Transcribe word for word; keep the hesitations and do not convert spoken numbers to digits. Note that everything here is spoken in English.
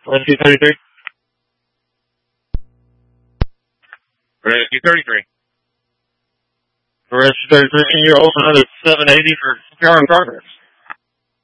Rescue thirty-three. Rescue thirty-three. Rescue thirty-three, can you open under seven eighty for C P R in progress?